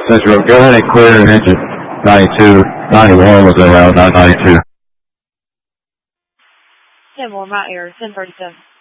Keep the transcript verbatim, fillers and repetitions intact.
Central, go ahead and clear engine ninety-two. ninety-one was around, not ninety-two. ten more, my air, ten thirty-seven.